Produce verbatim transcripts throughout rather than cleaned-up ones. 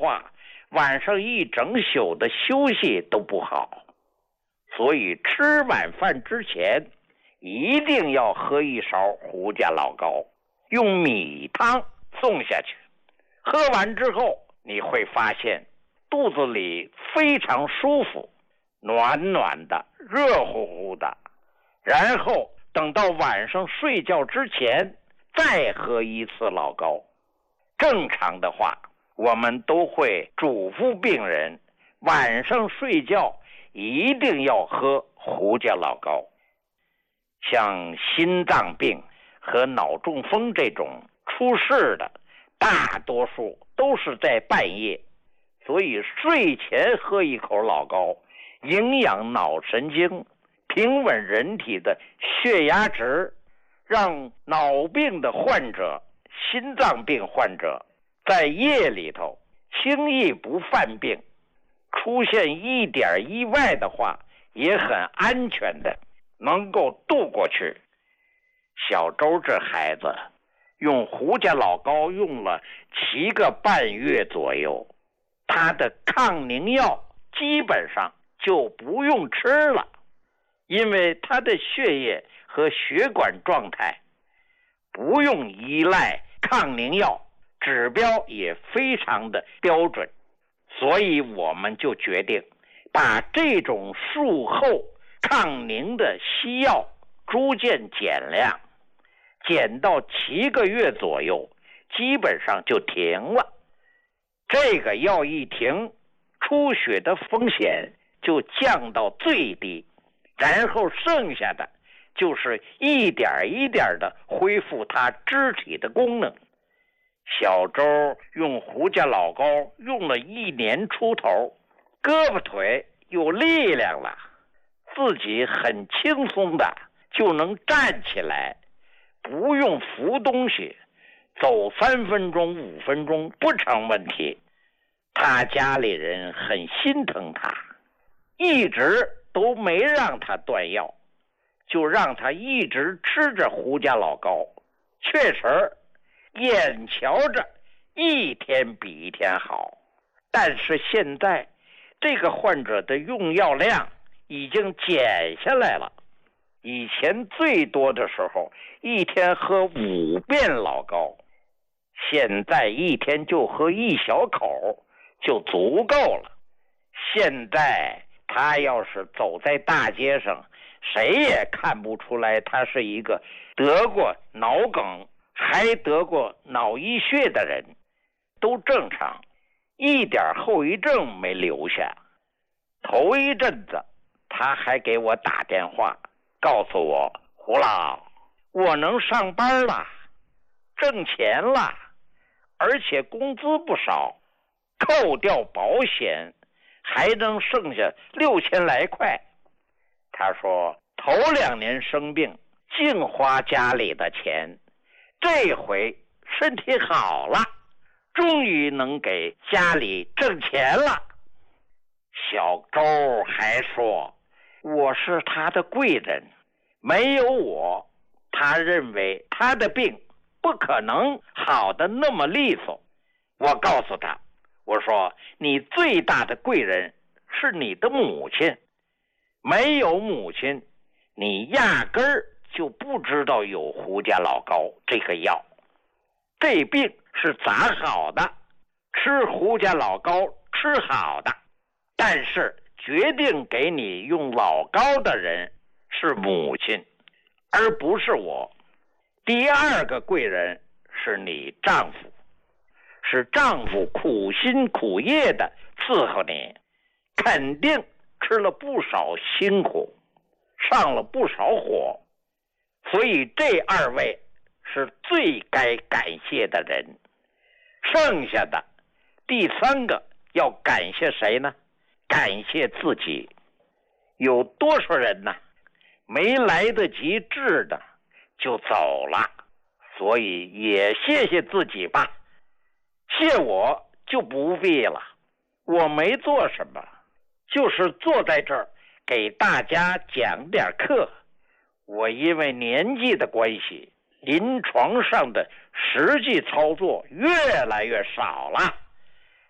话，晚上一整宿的休息都不好。所以吃晚饭之前一定要喝一勺胡家老高，用米汤送下去。喝完之后你会发现肚子里非常舒服，暖暖的，热乎乎的。然后等到晚上睡觉之前再喝一次老高。正常的话，我们都会嘱咐病人晚上睡觉一定要喝胡家老高。像心脏病和脑中风这种出事的，大多数都是在半夜，所以睡前喝一口老高，营养脑神经，平稳人体的血压值，让脑病的患者、心脏病患者在夜里头轻易不犯病，出现一点意外的话也很安全的能够度过去。小周这孩子用胡家老高用了七个半月左右，他的抗凝药基本上就不用吃了，因为他的血液和血管状态不用依赖抗凝药，指标也非常的标准。所以我们就决定把这种术后抗凝的西药逐渐减量，减到七个月左右，基本上就停了。这个药一停，出血的风险就降到最低，然后剩下的就是一点一点的恢复他肢体的功能。小周用胡家老高用了一年出头，胳膊腿有力量了，自己很轻松的就能站起来，不用扶东西，走三分钟五分钟不成问题。他家里人很心疼他，一直都没让他断药，就让他一直吃着胡家老高。确实眼瞧着一天比一天好，但是现在这个患者的用药量已经减下来了。以前最多的时候一天喝五遍老高，现在一天就喝一小口就足够了。现在他要是走在大街上，谁也看不出来他是一个得过脑梗还得过脑溢血的人，都正常，一点后遗症没留下。头一阵子他还给我打电话告诉我，胡老，我能上班了，挣钱了，而且工资不少，扣掉保险还能剩下六千来块。他说头两年生病净花家里的钱，这回身体好了，终于能给家里挣钱了。小周还说我是他的贵人，没有我，他认为他的病不可能好的那么利索。我告诉他，我说你最大的贵人是你的母亲，没有母亲你压根儿就不知道有胡家老高这个药。这病是咋好的，吃胡家老高吃好的，但是决定给你用老高的人是母亲，而不是我。第二个贵人是你丈夫，是丈夫苦心苦业的伺候你，肯定吃了不少辛苦，上了不少火，所以这二位是最该感谢的人。剩下的第三个要感谢谁呢？感谢自己。有多少人呢，没来得及治的就走了，所以也谢谢自己吧。谢我就不必了，我没做什么，就是坐在这儿给大家讲点课。我因为年纪的关系，临床上的实际操作越来越少了，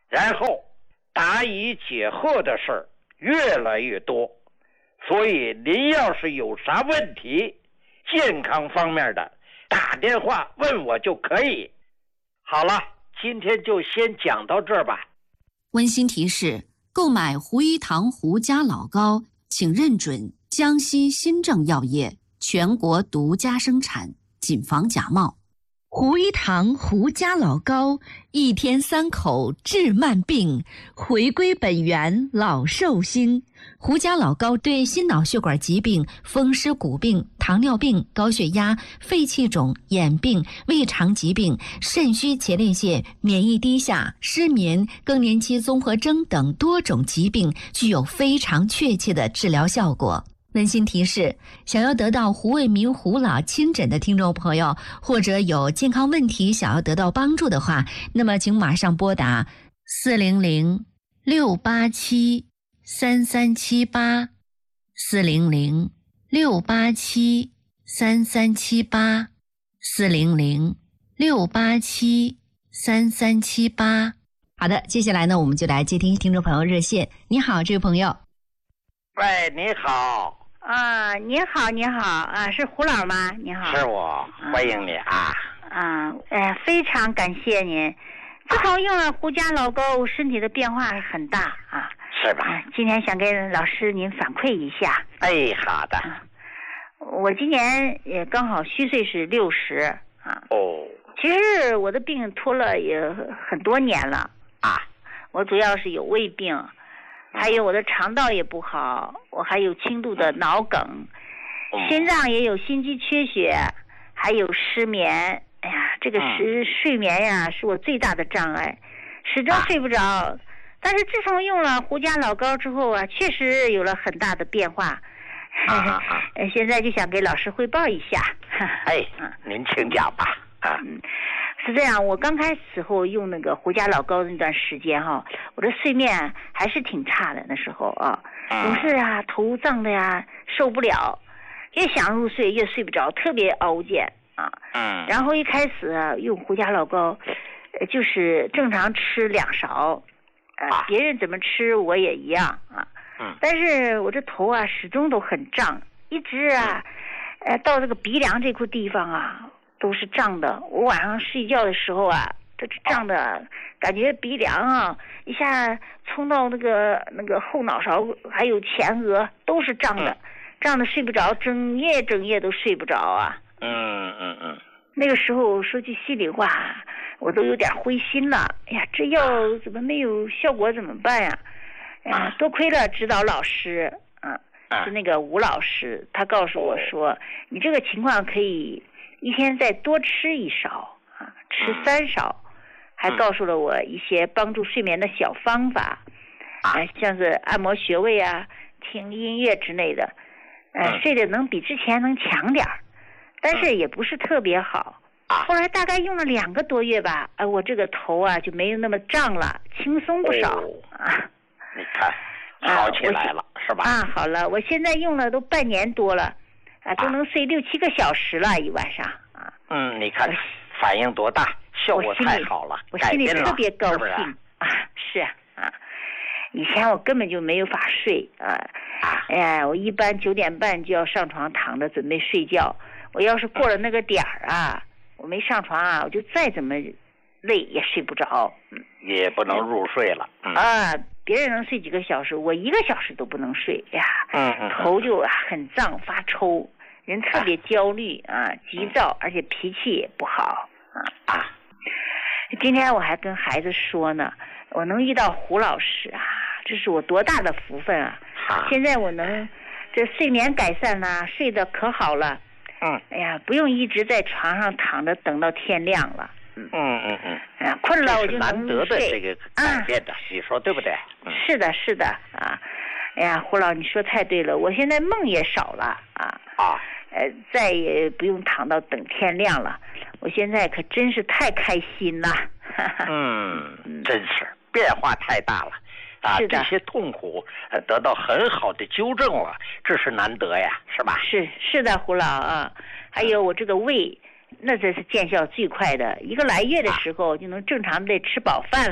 然后答疑解惑的事儿越来越多，所以您要是有啥问题，健康方面的，打电话问我就可以。好了，今天就先讲到这儿吧。 温馨提示：购买胡一堂胡家老膏，请认准江西新政药业全国独家生产，谨防假冒。胡一堂胡家老膏，一天三口治慢病，回归本源老寿星。胡家老膏对心脑血管疾病、风湿骨病、糖尿病、高血压、肺气肿、眼病、胃肠疾病、肾虚前列腺、免疫低下、失眠、更年期综合征等多种疾病具有非常确切的治疗效果。温馨提示：想要得到胡卫民胡老亲诊的听众朋友，或者有健康问题想要得到帮助的话，那么请马上拨打四零零六八七三三七八，四零零六八七三三七八，四零零六八七三三七八。好的，接下来呢，我们就来接听听众朋友热线。你好，这位朋友。 喂，你好。 啊，你好，你好，啊，是胡老吗？你好， 是我，欢迎你啊。 啊，哎，非常感谢您。自从用了胡家老膏，身体的变化很大啊。 是吧？ 啊、今天想跟老师您反馈一下。 哎，好的。 啊、我今年也刚好虚岁是六十啊。 哦。 其实我的病拖了也很多年了啊。 我主要是有胃病。还有我的肠道也不好，我还有轻度的脑梗，心脏也有心肌缺血，还有失眠。哎呀，这个是睡眠呀，是我最大的障碍，始终睡不着。但是自从用了胡家老膏之后啊，确实有了很大的变化。 啊现在就想给老师汇报一下。 哎，您请讲吧。啊。 嗯，是这样，我刚开始时候用那个胡家老膏的那段时间哈，我的睡眠还是挺差的，那时候啊，总是啊头胀的呀，受不了，越想入睡越睡不着，特别熬煎啊。 嗯。 然后一开始啊用胡家老膏，呃，就是正常吃两勺，呃， 啊、 别人怎么吃我也一样啊。 嗯。 但是我这头啊始终都很胀，一直啊，呃，到这个鼻梁这块地方啊。都是胀的，我晚上睡觉的时候啊，这胀的，感觉鼻梁啊一下冲到那个那个后脑勺，还有前额都是胀的，胀的睡不着，整夜整夜都睡不着啊。 嗯嗯嗯。 那个时候说句心里话，我都有点灰心了。哎呀，这药怎么没有效果？怎么办呀？哎呀，多亏了指导老师，嗯、啊，是那个吴老师，他告诉我说，你这个情况可以。一天再多吃一勺啊，吃三勺，还告诉了我一些帮助睡眠的小方法，呃，像是按摩穴位啊、听音乐之类的，呃，睡得能比之前能强点儿，但是也不是特别好。后来大概用了两个多月吧，呃，我这个头啊就没有那么胀了，轻松不少、哦、啊。 你看，好起来了、呃、是吧？ 啊，好了，我现在用了都半年多了。啊，都能睡六七个小时了，一晚上啊。 嗯，你看反应多大，效果太好了， 我心里特别高兴啊！是啊，以前我根本就没有法睡啊。啊，哎呀，我一般九点半就要上床躺着准备睡觉。我要是过了那个点儿啊，我没上床啊，我就再怎么累也睡不着。 嗯，也不能入睡了。嗯、 啊。别人能睡几个小时，我一个小时都不能睡呀， 嗯嗯， 头就很胀发抽，人特别焦虑啊，急躁，而且脾气也不好啊啊！今天我还跟孩子说呢，我能遇到胡老师啊，这是我多大的福分啊！ 啊现在我能这睡眠改善了，睡得可好了， 嗯， 哎呀，不用一直在床上躺着等到天亮了。 嗯嗯嗯， 啊，困了我就能难得的这个改变的，你说对不对？ 嗯、是的，是的啊！哎呀，胡老，你说太对了，我现在梦也少了啊啊！ 呃，再也不用躺到等天亮了，我现在可真是太开心了。 嗯，真是变化太大了啊！这些痛苦呃得到很好的纠正了，这是难得呀，是吧？ 是是的，胡老啊，还有我这个胃。那这是见效最快的，一个来月的时候就能正常的吃饱饭了。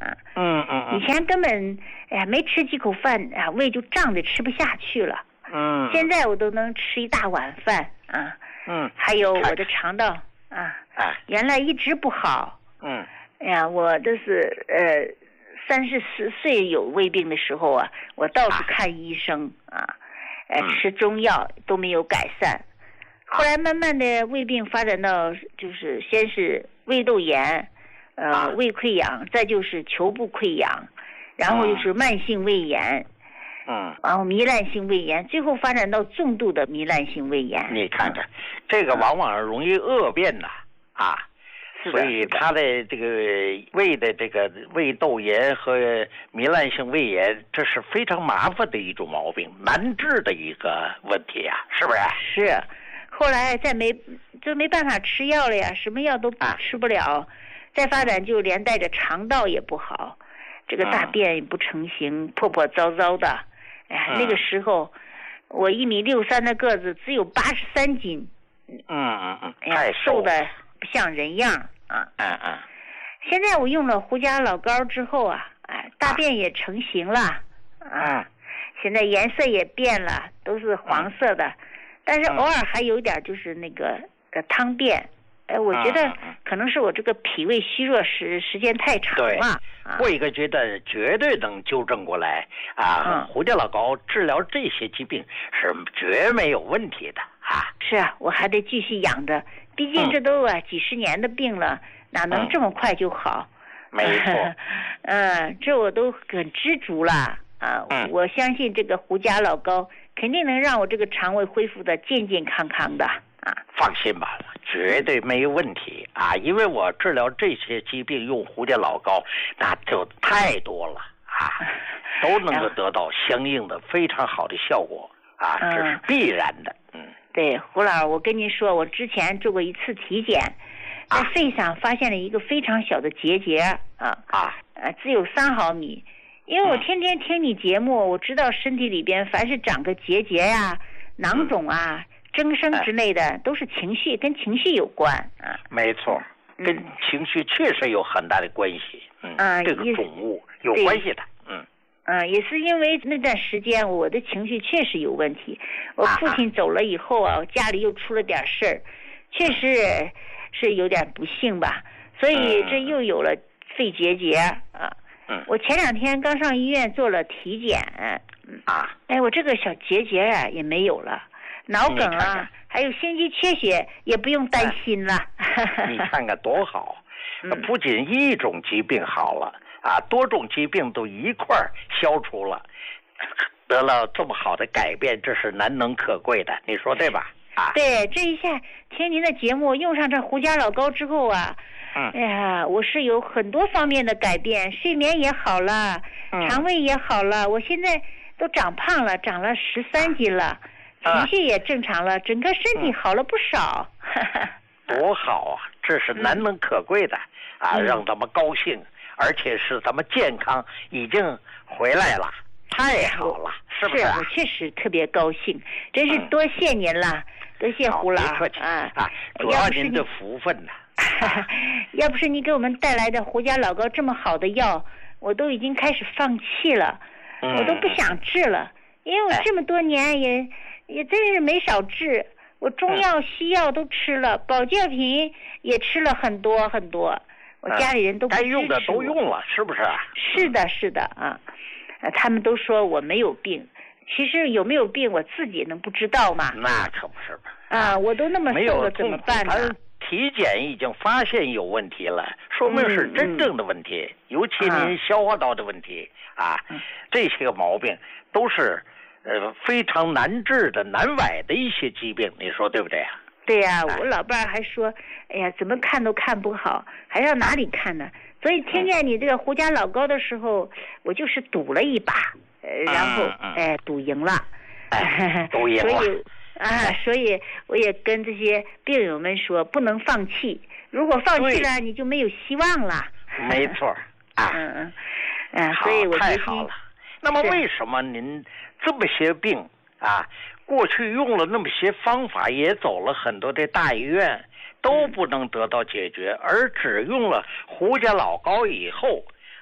啊。 嗯嗯嗯。 以前根本哎呀没吃几口饭啊，胃就胀得吃不下去了。 嗯。 现在我都能吃一大碗饭啊。 嗯。 还有我的肠道啊， 啊， 原来一直不好。 嗯。 哎呀，我这是呃三十四岁有胃病的时候啊，我到处看医生啊，呃、嗯、吃中药都没有改善。后来慢慢的胃病发展到就是先是胃窦炎，呃、啊、胃溃疡，再就是球部溃疡，然后就是慢性胃炎， 嗯， 然后糜烂性胃炎，最后发展到重度的糜烂性胃炎。 你看看，这个往往容易恶变呐，啊。所以他的这个胃的这个胃窦炎和糜烂性胃炎，这是非常麻烦的一种毛病，难治的一个问题呀、啊，是不是？ 是，后来再没就没办法吃药了呀，什么药都吃不了，啊、再发展就连带着肠道也不好，这个大便也不成形，嗯、破破糟糟的。哎呀，嗯、那个时候我一米六三的个子，只有八十三斤。 嗯嗯嗯， 哎呀，瘦的不像人样。啊， 嗯嗯， 现在我用了胡家老膏之后啊，哎，大便也成型了，啊， 嗯， 现在颜色也变了，都是黄色的，嗯、但是偶尔还有点就是那个呃汤便，哎，我觉得可能是我这个脾胃虚弱时时间太长了。 对，啊、过一个阶段绝对能纠正过来啊！嗯、胡家老膏治疗这些疾病是绝没有问题的啊！ 是啊，我还得继续养着。毕竟这都啊、嗯、几十年的病了，哪能这么快就好？ 嗯、没错， 嗯，这我都很知足了啊！ 嗯、 我相信这个胡家老膏肯定能让我这个肠胃恢复的健健康康的啊！ 放心吧，绝对没有问题啊！因为我治疗这些疾病用胡家老膏，那就太多了啊，都能够得到相应的非常好的效果啊，这是必然的，嗯。 对，胡老，我跟您说，我之前做过一次体检，在肺上发现了一个非常小的结节啊啊， 呃，只有三毫米。因为我天天听你节目，我知道身体里边凡是长个结节呀、啊、囊肿啊、增生之类的，都是情绪，跟情绪有关啊。 没错，跟情绪确实有很大的关系。嗯，嗯这个肿物有关系的。嗯。 嗯，也是因为那段时间我的情绪确实有问题。我父亲走了以后啊，家里又出了点事儿，确实是有点不幸吧。所以这又有了肺结节啊。 嗯。 我前两天刚上医院做了体检。 啊。 哎，我这个小结节啊也没有了，脑梗啊，看看还有心肌缺血也不用担心了。 你看看多好，不仅一种疾病好了。啊，多种疾病都一块儿消除了，得了这么好的改变，这是难能可贵的，你说对吧？啊， 对，这一下听您的节目，用上这胡家老膏之后啊， 嗯， 哎呀，我是有很多方面的改变，睡眠也好了， 嗯、 肠胃也好了，我现在都长胖了，长了十三斤了， 啊、 情绪也正常了，整个身体好了不少。 嗯、多好啊！这是难能可贵的、嗯、啊，让咱们高兴。而且是咱们健康已经回来了，太好了，是不是、啊？ 是，我确实特别高兴，真是多谢您了，嗯、多谢胡老啊！啊，主要您的福分呢、 啊。要不是你给我们带来的胡家老膏这么好的药，我都已经开始放弃了， 嗯、 我都不想治了，因为我这么多年也、哎、也真是没少治，我中药、嗯、西药都吃了，保健品也吃了很多很多。我家里人都不支持我、 该用的都用了，是不是？ 是的，是的啊，他们都说我没有病，其实有没有病我自己能不知道吗？ 那可不是吧？ 啊，我都那么瘦了，怎么办呢？ 体检已经发现有问题了，说明是真正的问题，嗯、尤其您消化道的问题、嗯、啊，这些个毛病都是呃非常难治的、难崴的一些疾病，你说对不对啊？ 对呀、啊，我老伴儿还说，哎呀，怎么看都看不好，还要哪里看呢？所以听见你这个胡家老膏的时候，我就是赌了一把，呃，然后哎赌赢了， 哎，赌赢了。 所以啊，所以我也跟这些病友们说，不能放弃。如果放弃了，你就没有希望了。 没错啊， 嗯嗯嗯，所以我太好了。那么为什么您这么些病啊？过去用了那么些方法，也走了很多的大医院，都不能得到解决，而只用了胡家老膏以后，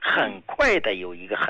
很快的有一个很